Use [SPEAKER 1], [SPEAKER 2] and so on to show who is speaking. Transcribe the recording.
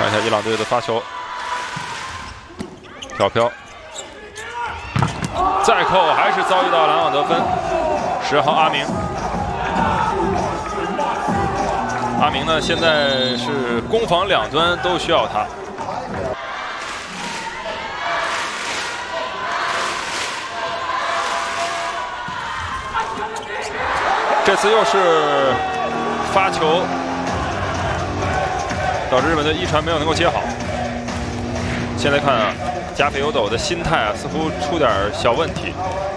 [SPEAKER 1] 一下伊朗队的发球，跳飘，再扣还是遭遇到篮网得分。10号阿明，阿明呢现在是攻防两端都需要他。 这次又是发球，导致日本队一传没有能够接好。现在看啊，加菲有斗的心态啊，似乎出点小问题。